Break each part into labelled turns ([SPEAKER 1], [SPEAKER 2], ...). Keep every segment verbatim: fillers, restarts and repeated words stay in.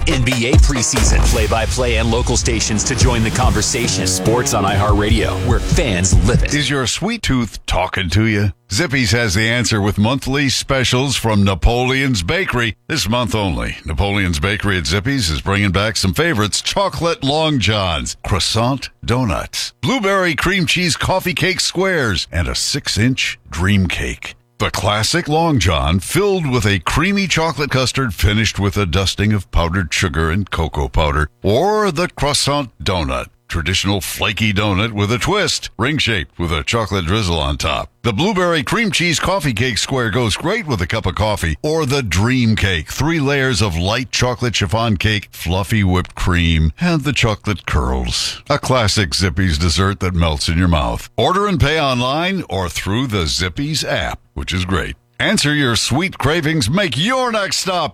[SPEAKER 1] N B A preseason, play-by-play, and local stations to join the conversation. Sports on iHeartRadio, where fans live it.
[SPEAKER 2] Is your sweet tooth talking to you? Zippy's has the answer with monthly specials from Napoleon's Bakery. This month only, Napoleon's Bakery at Zippy's is bringing back some favorites: chocolate long johns, croissant donuts, blueberry cream cheese coffee cake squares, and a six-inch dream cake. The classic Long John, filled with a creamy chocolate custard finished with a dusting of powdered sugar and cocoa powder. Or the croissant donut, traditional flaky donut with a twist, ring-shaped with a chocolate drizzle on top. The blueberry cream cheese coffee cake square goes great with a cup of coffee. Or the dream cake, three layers of light chocolate chiffon cake, fluffy whipped cream, and the chocolate curls. A classic Zippy's dessert that melts in your mouth. Order and pay online or through the Zippy's app, which is great. Answer your sweet cravings. Make your next stop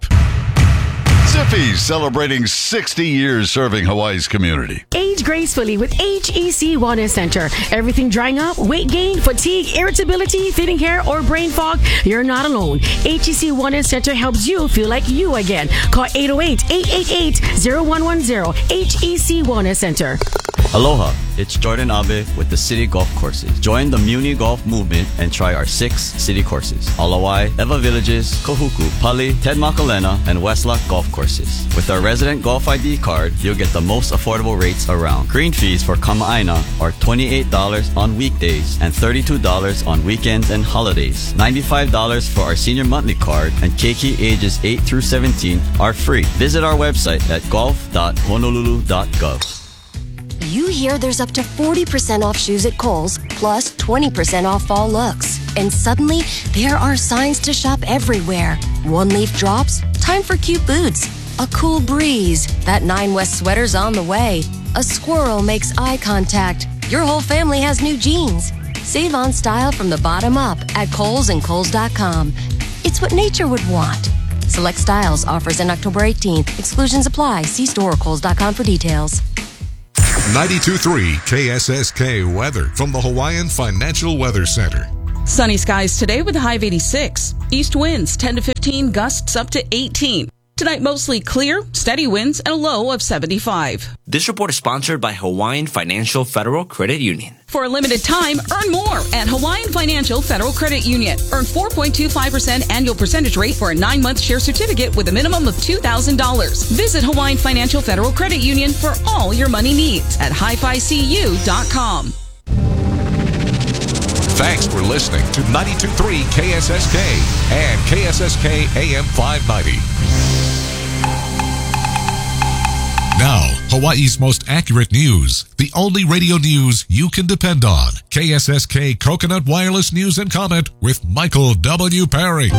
[SPEAKER 2] Zippy's, celebrating sixty years serving Hawaii's community.
[SPEAKER 3] Age gracefully with H E C Wellness Center. Everything drying up, weight gain, fatigue, irritability, thinning hair, or brain fog? You're not alone. H E C Wellness Center helps you feel like you again. Call eight oh eight, eight eight eight, zero one one zero. H E C Wellness Center.
[SPEAKER 4] Aloha, it's Jordan Abe with the City Golf Courses. Join the Muni Golf movement and try our six city courses: Alawai, Eva Villages, Kahuku, Pali, Ted Makalena, and Westlock Golf Courses. With our resident Golf I D card, you'll get the most affordable rates around. Green fees for Kama'aina are twenty-eight dollars on weekdays and thirty-two dollars on weekends and holidays. ninety-five dollars for our senior monthly card, and Keiki ages eight through seventeen are free. Visit our website at golf dot honolulu dot gov.
[SPEAKER 5] You hear there's up to forty percent off shoes at Kohl's, plus twenty percent off fall looks. And suddenly, there are signs to shop everywhere. One leaf drops, time for cute boots. A cool breeze, that Nine West sweater's on the way. A squirrel makes eye contact. Your whole family has new jeans. Save on style from the bottom up at Kohl's and Kohl's dot com. It's what nature would want. Select styles, offers in October eighteenth. Exclusions apply. See store or Kohl's dot com for details.
[SPEAKER 6] ninety-two point three K S S K weather from the Hawaiian Financial Weather Center.
[SPEAKER 7] Sunny skies today with a high of eighty-six. East winds ten to fifteen, gusts up to eighteen. Tonight mostly clear, steady winds, and a low of seventy-five.
[SPEAKER 8] This report is sponsored by Hawaiian Financial Federal Credit Union.
[SPEAKER 7] For a limited time, earn more at Hawaiian Financial Federal Credit Union. Earn four point two five percent annual percentage rate for a nine-month share certificate with a minimum of two thousand dollars. Visit Hawaiian Financial Federal Credit Union for all your money needs at hi fi c u dot com.
[SPEAKER 6] Thanks for listening to ninety-two point three K S S K and K S S K A M five ninety. Now, Hawaii's most accurate news. The only radio news you can depend on. K S S K Coconut Wireless News and Comment with Michael W. Perry.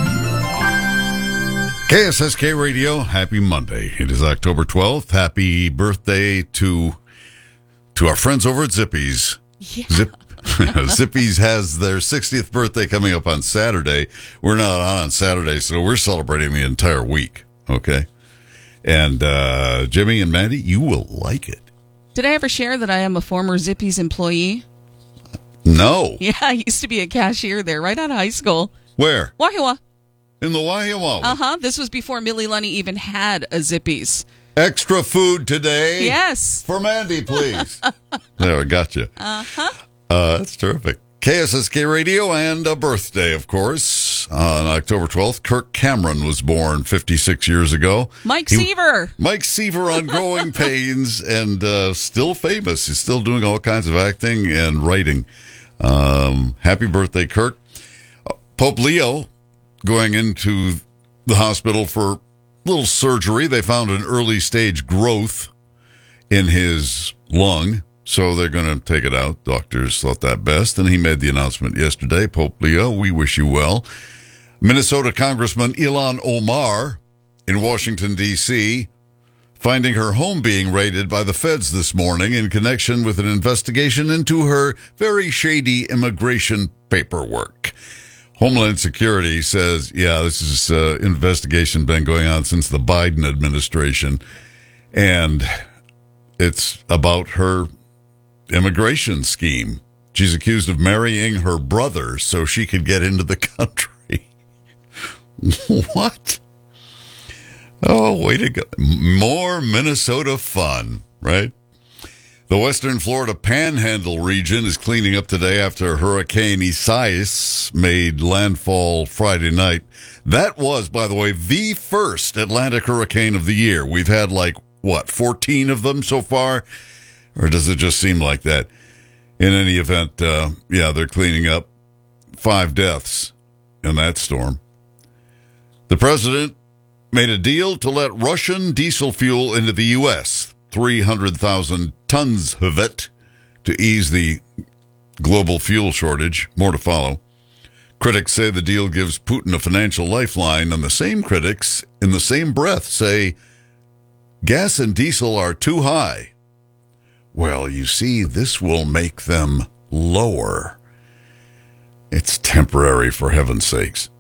[SPEAKER 2] K S S K Radio, happy Monday. It is October twelfth. Happy birthday to to our friends over at Zippy's.
[SPEAKER 7] Yeah.
[SPEAKER 2] Zip, Zippy's has their sixtieth birthday coming up on Saturday. We're not on on Saturday, so we're celebrating the entire week, okay? And uh, Jimmy and Mandy, you will like it.
[SPEAKER 7] Did I ever share that I am a former Zippy's employee?
[SPEAKER 2] No.
[SPEAKER 7] Yeah, I used to be a cashier there right out of high school.
[SPEAKER 2] Where?
[SPEAKER 7] Wahiawa.
[SPEAKER 2] In the Wahiawa.
[SPEAKER 7] Uh-huh. This was before Millie Lunny even had a Zippy's.
[SPEAKER 2] Extra food today.
[SPEAKER 7] Yes.
[SPEAKER 2] For Mandy, please. There, I got you.
[SPEAKER 7] Uh-huh.
[SPEAKER 2] Uh, that's terrific. K S S K Radio, and a birthday, of course. On October twelfth, Kirk Cameron was born fifty-six years ago.
[SPEAKER 7] Mike
[SPEAKER 2] he,
[SPEAKER 7] Seaver.
[SPEAKER 2] Mike Seaver on Growing Pains, and uh, still famous. He's still doing all kinds of acting and writing. Um, happy birthday, Kirk. Uh, Pope Leo going into the hospital for a little surgery. They found an early stage growth in his lung. So they're going to take it out. Doctors thought that best, and he made the announcement yesterday. Pope Leo, we wish you well. Minnesota Congressman Ilhan Omar in Washington, D C, finding her home being raided by the feds this morning in connection with an investigation into her very shady immigration paperwork. Homeland Security says, yeah, this is uh, investigation been going on since the Biden administration, and it's about her immigration scheme. She's accused of marrying her brother so she could get into the country. What? Oh, way to go. More Minnesota fun, right? The western Florida Panhandle region is cleaning up today after Hurricane Isaias made landfall Friday night. That was, by the way, the first Atlantic hurricane of the year. We've had like, what, fourteen of them so far? Or does it just seem like that? In any event, uh, yeah, they're cleaning up. Five deaths in that storm. The president made a deal to let Russian diesel fuel into the U S, three hundred thousand tons of it, to ease the global fuel shortage. More to follow. Critics say the deal gives Putin a financial lifeline, and the same critics, in the same breath, say gas and diesel are too high. Well, you see, this will make them lower. It's temporary, for heaven's sakes.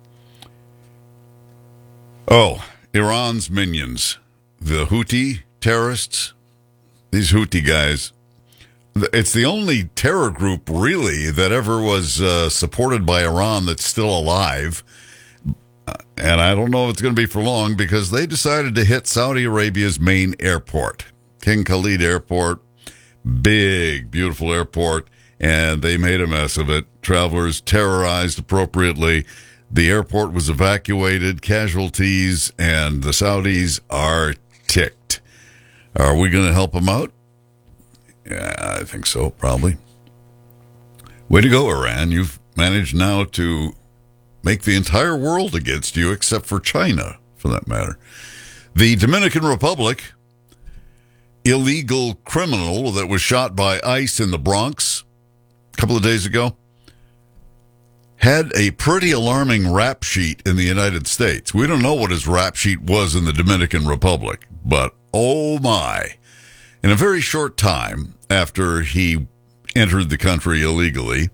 [SPEAKER 2] Oh, Iran's minions, the Houthi terrorists, these Houthi guys, it's the only terror group, really, that ever was uh, supported by Iran that's still alive. And I don't know if it's going to be for long, because they decided to hit Saudi Arabia's main airport, King Khalid Airport. Big, beautiful airport, and they made a mess of it. Travelers terrorized appropriately. The airport was evacuated, casualties, and the Saudis are ticked. Are we going to help them out? Yeah, I think so, probably. Way to go, Iran. You've managed now to make the entire world against you, except for China, for that matter. The Dominican Republic, illegal criminal that was shot by ICE in the Bronx a couple of days ago, had a pretty alarming rap sheet in the United States. We don't know what his rap sheet was in the Dominican Republic, but oh my. In a very short time after he entered the country illegally,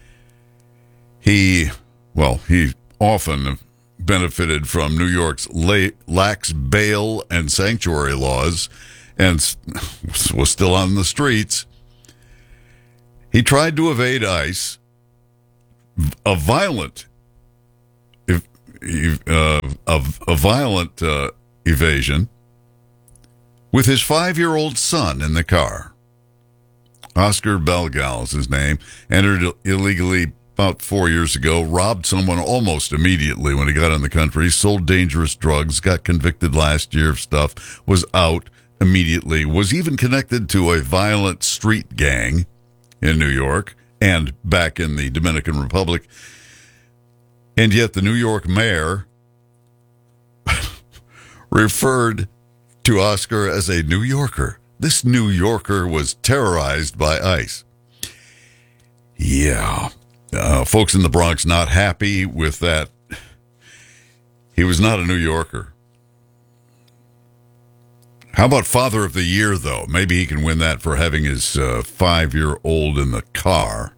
[SPEAKER 2] he, well, he often benefited from New York's lax bail and sanctuary laws and was still on the streets. He tried to evade ICE, a violent, uh, a, a violent uh, evasion, with his five-year-old son in the car. Oscar Belgal is his name. Entered illegally about four years ago, robbed someone almost immediately when he got in the country, sold dangerous drugs, got convicted last year of stuff, was out immediately, was even connected to a violent street gang in New York and back in the Dominican Republic. And yet the New York mayor referred to Oscar as a New Yorker. This New Yorker was terrorized by ICE. Yeah. Uh, folks in the Bronx not happy with that. He was not a New Yorker. How about Father of the Year, though? Maybe he can win that for having his uh, five-year-old in the car.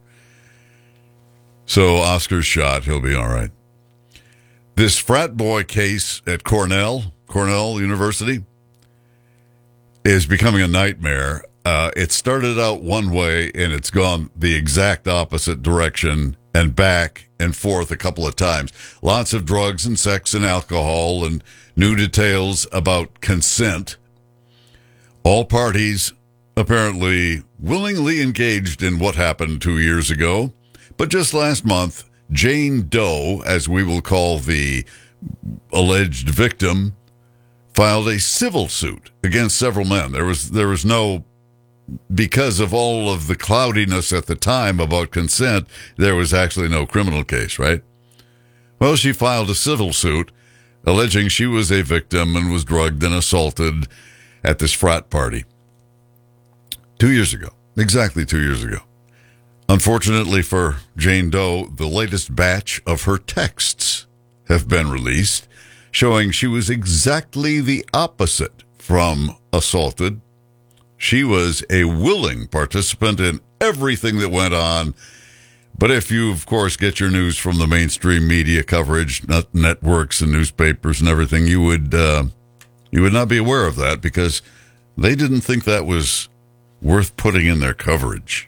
[SPEAKER 2] So Oscar's shot. He'll be all right. This frat boy case at Cornell, Cornell University, is becoming a nightmare. Uh, it started out one way, and it's gone the exact opposite direction and back and forth a couple of times. Lots of drugs and sex and alcohol and new details about consent. All parties apparently willingly engaged in what happened two years ago. But just last month, Jane Doe, as we will call the alleged victim, filed a civil suit against several men. There was there was no, because of all of the cloudiness at the time about consent, there was actually no criminal case, right? Well, she filed a civil suit alleging she was a victim and was drugged and assaulted at this frat party two years ago, exactly two years ago. Unfortunately for Jane Doe, the latest batch of her texts have been released, showing she was exactly the opposite from assaulted. She was a willing participant in everything that went on. But if you, of course, get your news from the mainstream media coverage, not networks and newspapers and everything, you would uh, you would not be aware of that because they didn't think that was worth putting in their coverage.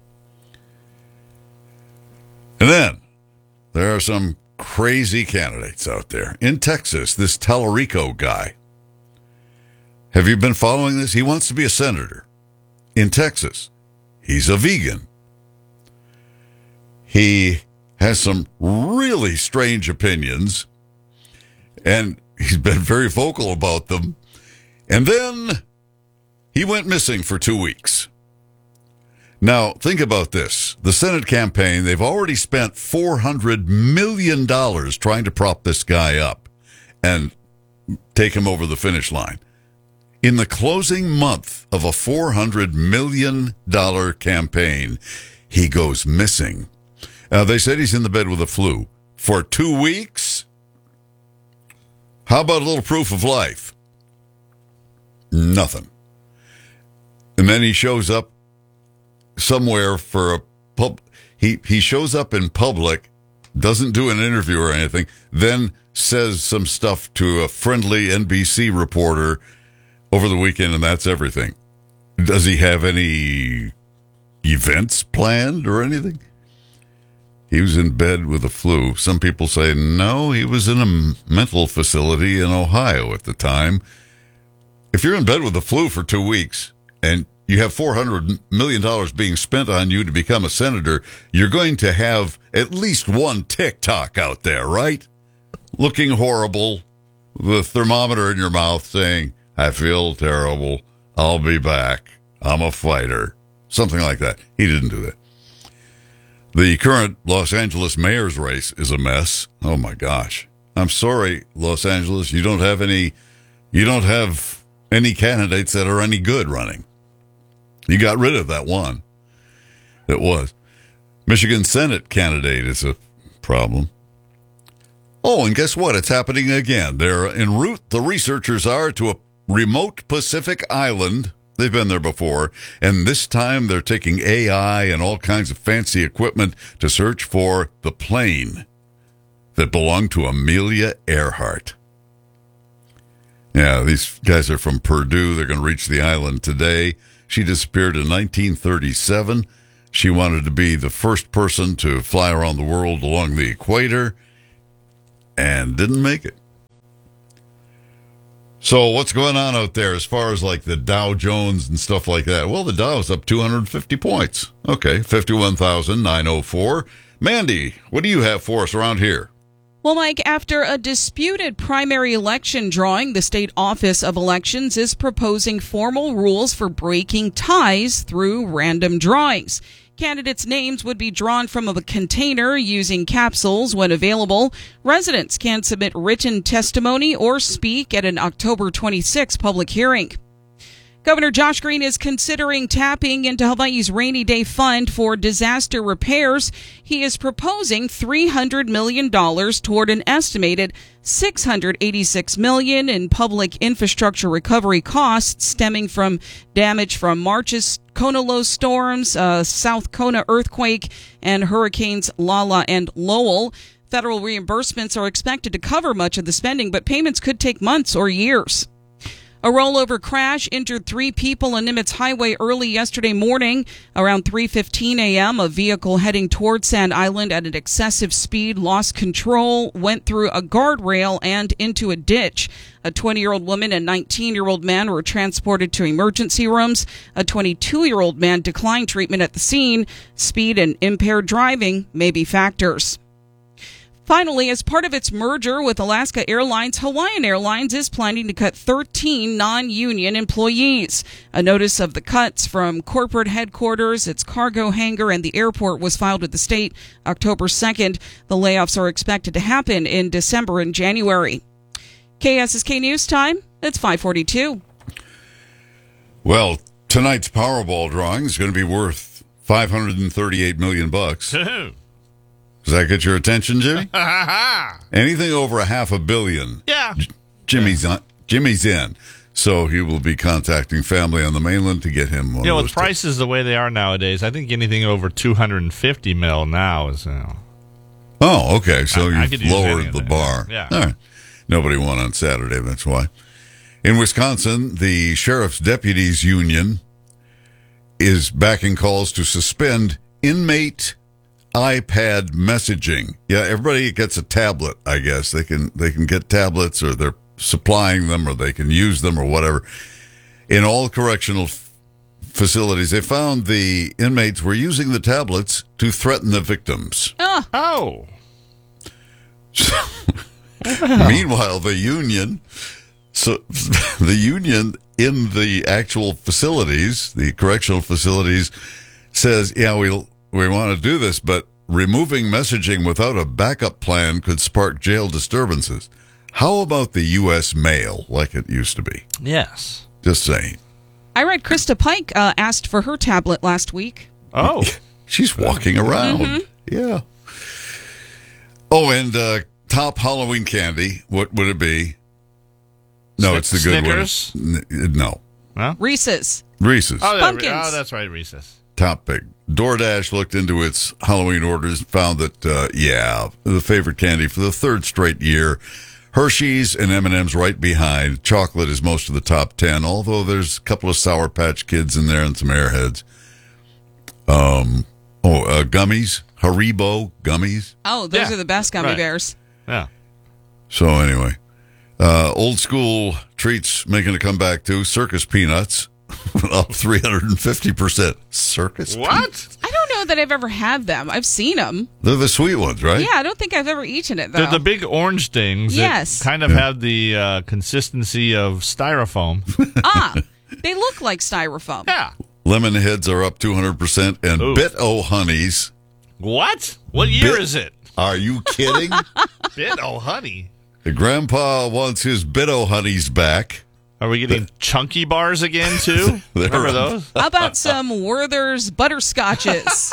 [SPEAKER 2] And then there are some crazy candidates out there. In Texas, this Tallarico guy, Have you been following this? He wants to be a senator in Texas. He's a vegan. He has some really strange opinions, and he's been very vocal about them. And then he went missing for two weeks. Now, think about this. The Senate campaign, they've already spent four hundred million dollars trying to prop this guy up and take him over the finish line. In the closing month of a four hundred million dollars campaign, he goes missing. Uh, they said he's in the bed with the flu for two weeks. How about a little proof of life? Nothing. And then he shows up somewhere for a pub. He, he shows up in public, doesn't do an interview or anything, then says some stuff to a friendly N B C reporter over the weekend, and that's everything. Does he have any events planned or anything? He was in bed with the flu. Some people say, no, he was in a mental facility in Ohio at the time. If you're in bed with the flu for two weeks and you have four hundred million dollars being spent on you to become a senator, you're going to have at least one TikTok out there, right? Looking horrible, the thermometer in your mouth saying, I feel terrible. I'll be back. I'm a fighter. Something like that. He didn't do that. The current Los Angeles mayor's race is a mess. Oh my gosh. I'm sorry, Los Angeles. You don't have any, you don't have any candidates that are any good running. You got rid of that one. It was. Michigan Senate candidate is a problem. Oh, and guess what? It's happening again. They're en route, the researchers are, to a remote Pacific island. They've been there before, and this time they're taking A I and all kinds of fancy equipment to search for the plane that belonged to Amelia Earhart. Yeah, these guys are from Purdue. They're going to reach the island today. She disappeared in nineteen thirty-seven. She wanted to be the first person to fly around the world along the equator and didn't make it. So what's going on out there as far as like the Dow Jones and stuff like that? Well, the Dow's up two hundred fifty points. Okay, fifty-one thousand nine hundred four. Mandy, what do you have for us around here?
[SPEAKER 7] Well, Mike, after a disputed primary election drawing, the State Office of Elections is proposing formal rules for breaking ties through random drawings. Candidates' names would be drawn from a container using capsules when available. Residents can submit written testimony or speak at an October twenty-sixth public hearing. Governor Josh Green is considering tapping into Hawaii's rainy day fund for disaster repairs. He is proposing three hundred million dollars toward an estimated six hundred eighty-six million dollars in public infrastructure recovery costs stemming from damage from March's Kona low storms, uh, South Kona earthquake, and hurricanes Lala and Lowell. Federal reimbursements are expected to cover much of the spending, but payments could take months or years. A rollover crash injured three people on Nimitz Highway early yesterday morning. Around three fifteen a.m., a vehicle heading toward Sand Island at an excessive speed lost control, went through a guardrail and into a ditch. A twenty-year-old woman and nineteen-year-old man were transported to emergency rooms. A twenty-two-year-old man declined treatment at the scene. Speed and impaired driving may be factors. Finally, as part of its merger with Alaska Airlines, Hawaiian Airlines is planning to cut thirteen non-union employees. A notice of the cuts from corporate headquarters, its cargo hangar, and the airport was filed with the state October second. The layoffs are expected to happen in December and January. K S S K News Time, it's five forty-two.
[SPEAKER 2] Well, tonight's Powerball drawing is going to be worth five hundred thirty-eight million bucks. Does that get your attention, Jimmy? Anything over a half a billion.
[SPEAKER 9] Yeah.
[SPEAKER 2] J- Jimmy's on, Jimmy's in. So he will be contacting family on the mainland to get him one.
[SPEAKER 9] You know,
[SPEAKER 2] of
[SPEAKER 9] with
[SPEAKER 2] those
[SPEAKER 9] prices the way they are nowadays, I think anything over two hundred fifty mil now is. Uh,
[SPEAKER 2] oh, okay. So
[SPEAKER 9] I, I
[SPEAKER 2] you've
[SPEAKER 9] could use
[SPEAKER 2] lowered
[SPEAKER 9] anything.
[SPEAKER 2] the bar.
[SPEAKER 9] Yeah.
[SPEAKER 2] All right. Nobody won on Saturday. That's why. In Wisconsin, the Sheriff's Deputies Union is backing calls to suspend inmate iPad messaging. Yeah, everybody gets a tablet, I guess. They can they can get tablets, or they're supplying them, or they can use them, or whatever. In all correctional f- facilities, they found the inmates were using the tablets to threaten the victims.
[SPEAKER 7] Oh.
[SPEAKER 9] Oh.
[SPEAKER 2] Meanwhile, the union, so the union in the actual facilities, the correctional facilities, says, "Yeah, we we want to do this, but removing messaging without a backup plan could spark jail disturbances." How about the U S mail, like it used to be?
[SPEAKER 9] Yes.
[SPEAKER 2] Just saying.
[SPEAKER 7] I read Krista Pike uh, asked for her tablet last week.
[SPEAKER 9] Oh.
[SPEAKER 2] She's walking around.
[SPEAKER 7] Mm-hmm.
[SPEAKER 2] Yeah. Oh, and uh, top Halloween candy, what would it be? No, it's the good
[SPEAKER 9] Snickers?
[SPEAKER 2] one. N- No.
[SPEAKER 9] Huh?
[SPEAKER 7] Reese's.
[SPEAKER 2] Reese's.
[SPEAKER 9] Oh, yeah,
[SPEAKER 7] Pumpkins.
[SPEAKER 9] oh, that's right, Reese's.
[SPEAKER 2] Top pick. DoorDash looked into its Halloween orders and found that, uh, yeah, the favorite candy for the third straight year, Hershey's and M and M's right behind. Chocolate is most of the top ten, although there's a couple of Sour Patch Kids in there and some Airheads. Um, oh, uh, gummies, Haribo gummies.
[SPEAKER 7] Oh, those
[SPEAKER 9] Yeah,
[SPEAKER 7] are the best gummy
[SPEAKER 9] right.
[SPEAKER 7] bears.
[SPEAKER 9] Yeah.
[SPEAKER 2] So anyway, uh, old school treats making a comeback too. Circus peanuts up three hundred fifty percent. Circus
[SPEAKER 9] What?
[SPEAKER 2] peanuts?
[SPEAKER 7] I don't know that I've ever had them. I've seen them.
[SPEAKER 2] They're the sweet ones, right?
[SPEAKER 7] Yeah, I don't think I've ever eaten it, though.
[SPEAKER 9] They're the big orange things
[SPEAKER 7] Yes.
[SPEAKER 9] that kind of have the uh, consistency of styrofoam.
[SPEAKER 7] ah, they look like styrofoam.
[SPEAKER 9] Yeah.
[SPEAKER 2] Lemon heads are up two hundred percent, and
[SPEAKER 9] Ooh.
[SPEAKER 2] Bit-O honeys.
[SPEAKER 9] What? What year
[SPEAKER 2] Bit-
[SPEAKER 9] is it?
[SPEAKER 2] Are you kidding?
[SPEAKER 9] Bit oh honey.
[SPEAKER 2] The grandpa wants his Bit-O honeys back.
[SPEAKER 9] Are we getting chunky bars again too?
[SPEAKER 2] They're
[SPEAKER 9] Remember
[SPEAKER 2] on-
[SPEAKER 9] those?
[SPEAKER 7] How about some Werther's butterscotches?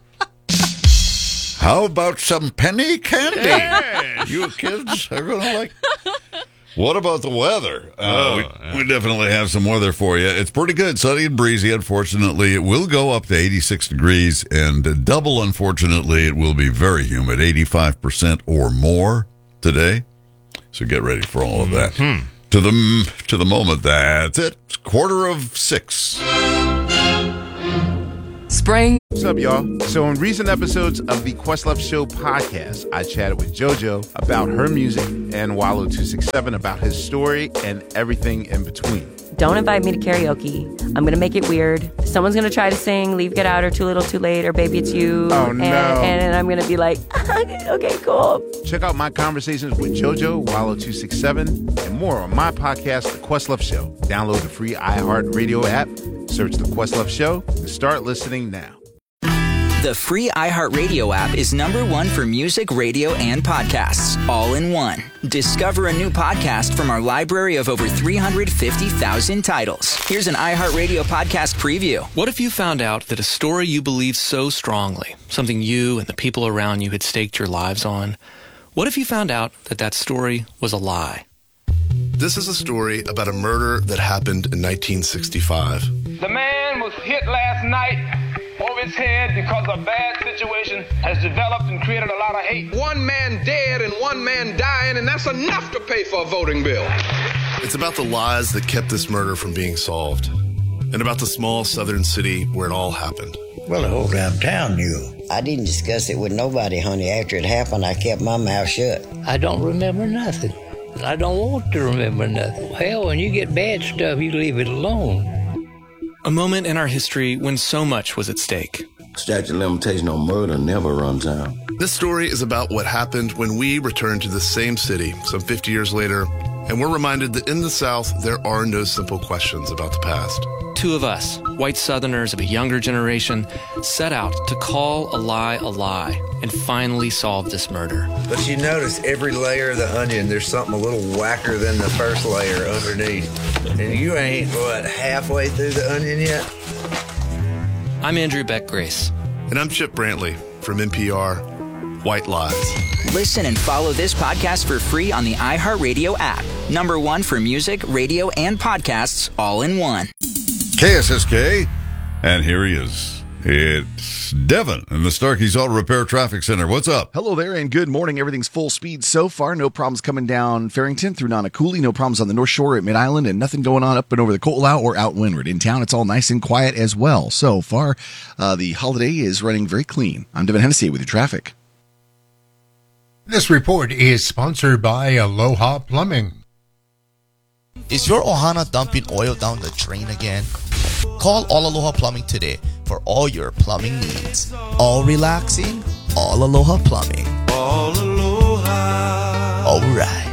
[SPEAKER 2] How about some penny candy?
[SPEAKER 9] Yes.
[SPEAKER 2] You kids are going to like. What about the weather? Uh,
[SPEAKER 9] Oh,
[SPEAKER 2] we,
[SPEAKER 9] yeah.
[SPEAKER 2] we definitely have some weather for you. It's pretty good, sunny and breezy. Unfortunately, it will go up to eighty-six degrees, and double, unfortunately, it will be very humid, eighty-five percent or more today. So get ready for all of that.
[SPEAKER 9] Mm-hmm.
[SPEAKER 2] To the to the moment, that's it. It's quarter of six.
[SPEAKER 10] Spring.
[SPEAKER 11] What's up, y'all? So in recent episodes of the Questlove Show podcast, I chatted with JoJo about her music and Wallow two sixty-seven about his story and everything in between.
[SPEAKER 10] Don't invite me to karaoke. I'm going to make it weird. Someone's going to try to sing Leave, Get Out, or Too Little, Too Late, or Baby It's You.
[SPEAKER 11] Oh,
[SPEAKER 10] and,
[SPEAKER 11] no.
[SPEAKER 10] And I'm going to be like, okay, cool.
[SPEAKER 11] Check out my conversations with JoJo, Wallow two sixty-seven, and more on my podcast, The Questlove Show. Download the free iHeartRadio app, search The Questlove Show, and start listening now.
[SPEAKER 12] The free iHeartRadio app is number one for music, radio, and podcasts, all in one. Discover a new podcast from our library of over three hundred fifty thousand titles. Here's an iHeartRadio podcast preview.
[SPEAKER 13] What if you found out that a story you believe so strongly, something you and the people around you had staked your lives on, what if you found out that that story was a lie?
[SPEAKER 14] This is a story about a murder that happened in nineteen sixty-five.
[SPEAKER 15] The man was hit last night over his head because a bad situation has developed and created a lot of hate. One man dead and one man dying, and that's enough to pay for a voting bill.
[SPEAKER 14] It's about the lies that kept this murder from being solved, and about the small southern city where it all happened.
[SPEAKER 16] Well, the whole damn town knew. I didn't discuss it with nobody, honey. After it happened, I kept my mouth shut.
[SPEAKER 17] I don't remember nothing. I don't want to remember nothing. Hell, when you get bad stuff, you leave it alone.
[SPEAKER 13] A moment in our history when so much was at stake.
[SPEAKER 18] Statute of limitation on murder never runs out.
[SPEAKER 14] This story is about what happened when we returned to the same city some fifty years later, and we're reminded that in the South, there are no simple questions about the past.
[SPEAKER 13] Two of us, white Southerners of a younger generation, set out to call a lie a lie and finally solve this murder.
[SPEAKER 19] But you notice every layer of the onion, there's something a little whacker than the first layer underneath. And you ain't, what, halfway through the onion yet?
[SPEAKER 13] I'm Andrew Beck Grace.
[SPEAKER 14] And I'm Chip Brantley from N P R, White Lies.
[SPEAKER 12] Listen and follow this podcast for free on the iHeartRadio app. Number one for music, radio, and podcasts, all in one.
[SPEAKER 2] K S S K, and here he is. It's Devin in the Starkey's Auto Repair Traffic Center. What's up?
[SPEAKER 20] Hello there, and good morning. Everything's full speed so far. No problems coming down Farrington through Nanakuli. No problems on the North Shore at Mid-Island, and nothing going on up and over the Ko'olau or out windward. In town, it's all nice and quiet as well. So far, uh, the holiday is running very clean. I'm Devin Hennessy with your traffic.
[SPEAKER 21] This report is sponsored by Aloha Plumbing. Is your Ohana dumping oil down the drain again? Call All Aloha Plumbing today for all your plumbing needs. All relaxing, All Aloha Plumbing. All Aloha. All right.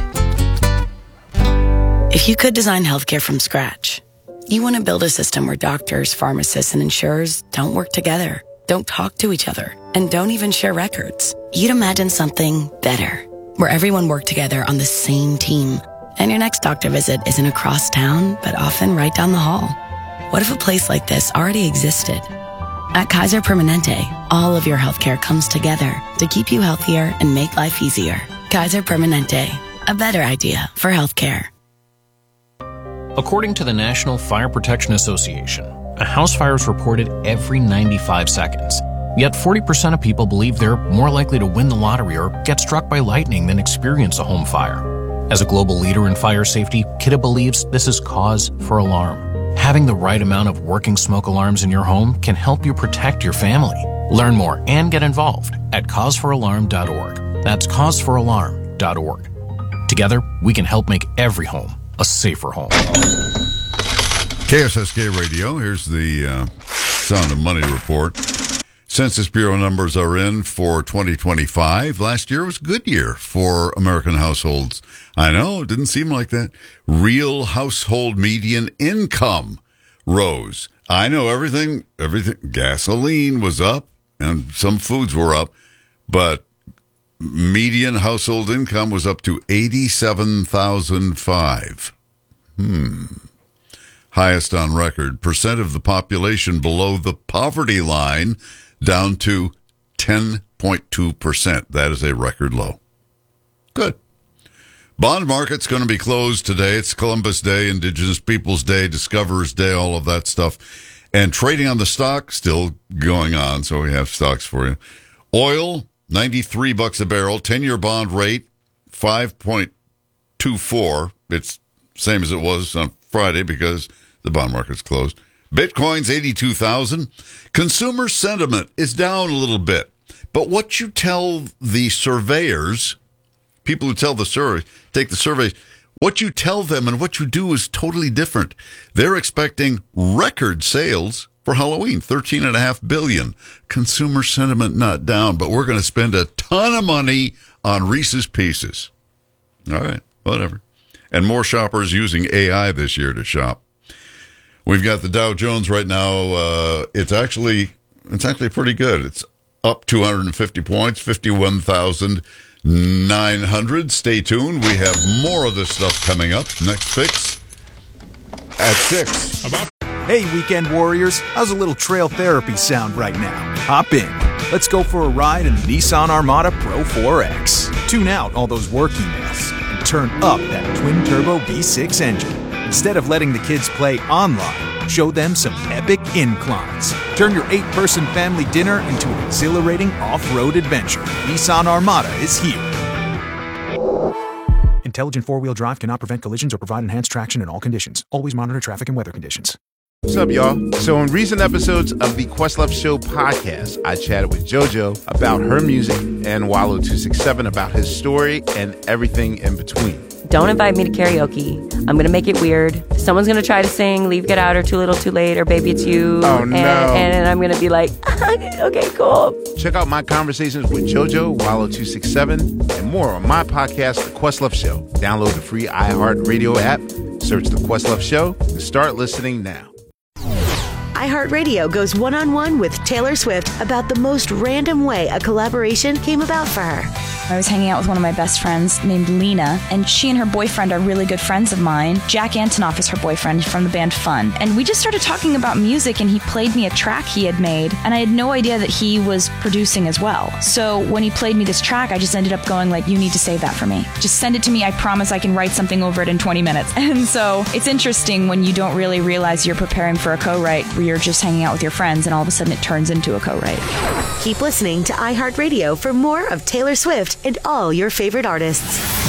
[SPEAKER 22] If you could design healthcare from scratch, you want to build a system where doctors, pharmacists, and insurers don't work together, don't talk to each other, and don't even share records. You'd imagine something better, where everyone worked together on the same team, and your next doctor visit isn't across town, but often right down the hall. What if a place like this already existed? At Kaiser Permanente, all of your healthcare comes together to keep you healthier and make life easier. Kaiser Permanente, a better idea for healthcare.
[SPEAKER 23] According to the National Fire Protection Association, a house fire is reported every ninety-five seconds. Yet forty percent of people believe they're more likely to win the lottery or get struck by lightning than experience a home fire. As a global leader in fire safety, Kidde believes this is cause for alarm. Having the right amount of working smoke alarms in your home can help you protect your family. Learn more and get involved at cause for alarm dot org. That's cause for alarm dot org. Together, we can help make every home a safer home.
[SPEAKER 2] K S S K Radio, here's the uh, Sound of Money report. Census Bureau numbers are in for twenty twenty-five. Last year was a good year for American households. I know, it didn't seem like that. Real household median income rose. I know everything, everything, gasoline was up and some foods were up, but median household income was up to eighty-seven thousand five. Hmm. Highest on record. Percent of the population below the poverty line down to ten point two percent. That is a record low. Good. Bond market's going to be closed today. It's Columbus Day, Indigenous Peoples Day, Discoverers Day, all of that stuff. And trading on the stock still going on, so we have stocks for you. Oil, ninety-three bucks a barrel. ten-year bond rate, five point two four. It's same as it was on Friday because the bond market's closed. Bitcoin's eighty-two thousand. Consumer sentiment is down a little bit. But what you tell the surveyors, people who tell the survey, take the surveys, what you tell them and what you do is totally different. They're expecting record sales for Halloween, thirteen point five billion dollars. Consumer sentiment not down, but we're going to spend a ton of money on Reese's Pieces. All right, whatever. And more shoppers using A I this year to shop. We've got the Dow Jones right now. Uh, it's actually it's actually pretty good. It's up two hundred fifty points, fifty-one thousand nine hundred. Stay tuned. We have more of this stuff coming up. Next fix at six.
[SPEAKER 24] About- hey, weekend warriors. How's a little trail therapy sound right now? Hop in. Let's go for a ride in the Nissan Armada Pro four X. Tune out all those work emails and turn up that twin-turbo V six engine. Instead of letting the kids play online, show them some epic inclines. Turn your eight-person family dinner into an exhilarating off-road adventure. Nissan Armada is here. Intelligent four-wheel drive cannot prevent collisions or provide enhanced traction in all conditions. Always monitor traffic and weather conditions.
[SPEAKER 11] What's up, y'all? So in recent episodes of the Questlove Show podcast, I chatted with JoJo about her music and Wallow two sixty-seven about his story and everything in between.
[SPEAKER 10] Don't invite me to karaoke. I'm going to make it weird. Someone's going to try to sing Leave, Get Out, or Too Little, Too Late, or Baby It's You.
[SPEAKER 11] Oh, no.
[SPEAKER 10] And, and I'm going to be like, okay, cool.
[SPEAKER 11] Check out my conversations with JoJo, Wallow two sixty-seven, and more on my podcast, The Questlove Show. Download the free iHeartRadio app, search The Questlove Show, and start listening now.
[SPEAKER 25] iHeartRadio goes one-on-one with Taylor Swift about the most random way a collaboration came about for her.
[SPEAKER 26] I was hanging out with one of my best friends named Lena, and she and her boyfriend are really good friends of mine. Jack Antonoff is her boyfriend from the band Fun. And we just started talking about music, and he played me a track he had made, and I had no idea that he was producing as well. So when he played me this track, I just ended up going like, you need to save that for me. Just send it to me. I promise I can write something over it in twenty minutes. And so it's interesting when you don't really realize you're preparing for a co-write, where you're just hanging out with your friends, and all of a sudden it turns into a co-write.
[SPEAKER 25] Keep listening to iHeartRadio for more of Taylor Swift and all your favorite artists.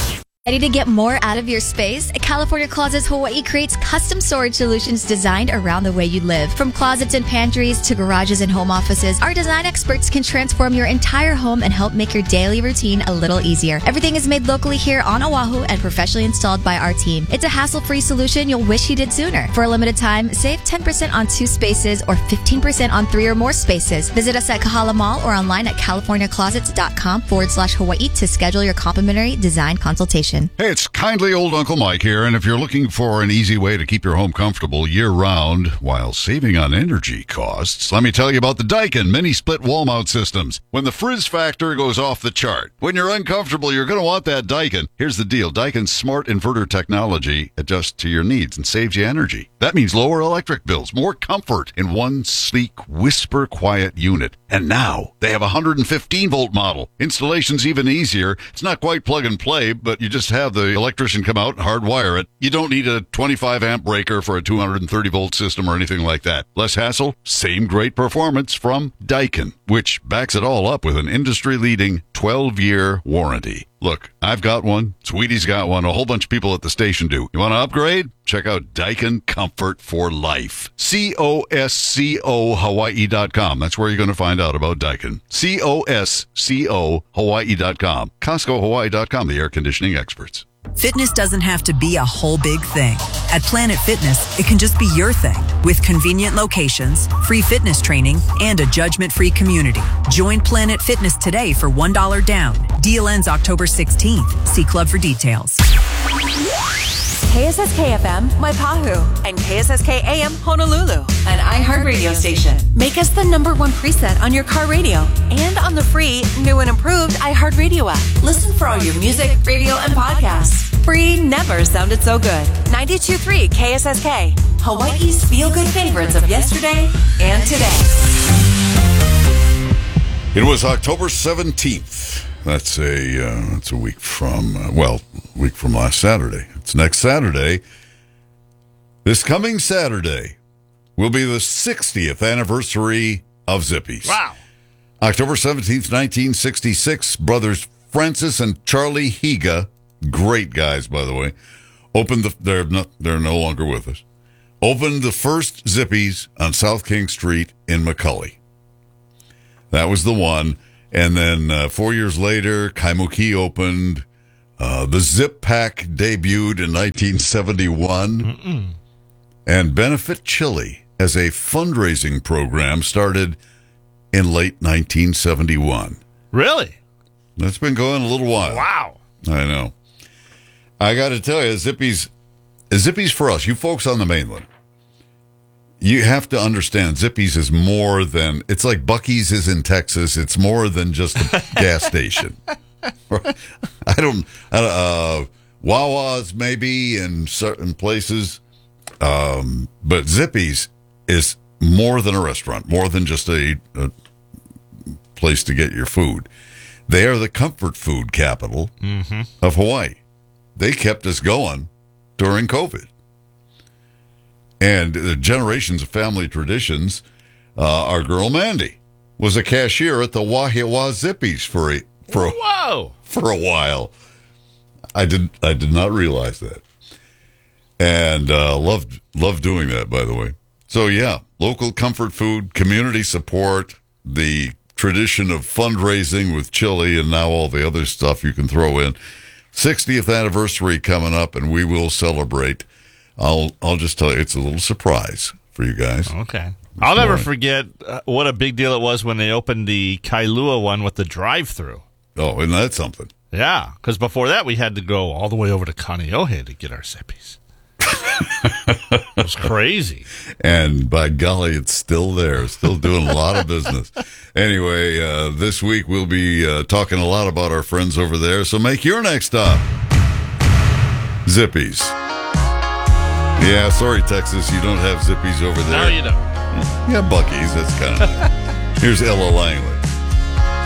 [SPEAKER 1] Ready to get more out of your space? California Closets Hawaii creates custom storage solutions designed around the way you live. From closets and pantries to garages and home offices, our design experts can transform your entire home and help make your daily routine a little easier. Everything is made locally here on Oahu and professionally installed by our team. It's a hassle-free solution you'll wish you did sooner. For a limited time, save ten percent on two spaces or fifteen percent on three or more spaces. Visit us at Kahala Mall or online at californiaclosets.com forward slash Hawaii to schedule your complimentary design consultation.
[SPEAKER 2] Hey, it's kindly old Uncle Mike here, and if you're looking for an easy way to keep your home comfortable year-round while saving on energy costs, let me tell you about the Daikin mini-split wall-mount systems. When the frizz factor goes off the chart, when you're uncomfortable, you're going to want that Daikin. Here's the deal. Daikin's smart inverter technology adjusts to your needs and saves you energy. That means lower electric bills, more comfort in one sleek, whisper-quiet unit. And now they have a one hundred fifteen volt model. Installation's even easier. It's not quite plug and play, but you just have the electrician come out and hardwire it. You don't need a twenty-five amp breaker for a two hundred thirty volt system or anything like that. Less hassle, same great performance from Daikin, which backs it all up with an industry-leading twelve year warranty. Look, I've got one. Sweetie's got one. A whole bunch of people at the station do. You want to upgrade? Check out Daikin Comfort for Life. C O S C O Hawaii dot com. That's where you're going to find out about Daikin. C O S C O Hawaii dot com. Costco Hawaii dot com, the air conditioning experts.
[SPEAKER 3] Fitness doesn't have to be a whole big thing. At Planet Fitness, it can just be your thing. With convenient locations, free fitness training, and a judgment-free community. Join Planet Fitness today for one dollar down. Deal ends October sixteenth. See Club for details.
[SPEAKER 4] K S S K F M, Waipahu, and K S S K A M, Honolulu, an iHeart radio station. Make us the number one preset on your car radio and on the free, new and improved iHeart Radio app. Listen for all your music, radio, and podcasts. Free never sounded so good. ninety-two point three K S S K, Hawaii's feel-good favorites of yesterday and today.
[SPEAKER 2] It was October seventeenth. That's a uh, that's a week from, uh, well, a week from last Saturday. It's next Saturday. This coming Saturday will be the sixtieth anniversary of Zippies.
[SPEAKER 9] Wow.
[SPEAKER 2] October seventeenth, nineteen sixty-six, brothers Francis and Charlie Higa, great guys, by the way, opened the, they're, not, they're no longer with us, opened the first Zippies on South King Street in McCully. That was the one. And then uh, four years later, Kaimuki opened. Uh, the Zip Pack debuted in nineteen seventy-one. Mm-mm. And Benefit Chili as a fundraising program started in late nineteen seventy-one.
[SPEAKER 9] Really?
[SPEAKER 2] That's been going a little while.
[SPEAKER 9] Wow.
[SPEAKER 2] I know. I got to tell you, Zippy's, Zippy's for us, you folks on the mainland. You have to understand, Zippy's is more than, it's like Buc-ee's is in Texas. It's more than just a gas station. I don't, uh, Wawa's maybe in certain places, um, but Zippy's is more than a restaurant, more than just a, a place to get your food. They are the comfort food capital mm-hmm. of Hawaii. They kept us going during COVID. And the generations of family traditions, uh, our girl Mandy was a cashier at the Wahiawa Zippies for a for a,
[SPEAKER 9] Whoa.
[SPEAKER 2] for a while. I did I did not realize that, and uh, loved loved doing that. By the way, so yeah, local comfort food, community support, the tradition of fundraising with chili, and now all the other stuff you can throw in. sixtieth anniversary coming up, and we will celebrate. I'll I'll just tell you, it's a little surprise for you guys.
[SPEAKER 9] Okay. I'll never forget uh, what a big deal it was when they opened the Kailua one with the drive-through.
[SPEAKER 2] Oh, isn't that something?
[SPEAKER 9] Yeah, because before that we had to go all the way over to Kaneohe to get our Zippies. It was crazy.
[SPEAKER 2] And by golly, it's still there, still doing a lot of business. Anyway, uh, this week we'll be uh, talking a lot about our friends over there, so make your next stop Zippies. Yeah, sorry, Texas, you don't have Zippies over there.
[SPEAKER 9] No, you don't.
[SPEAKER 2] Yeah, Buc-ee's, that's kind of nice. Here's Ella Langley.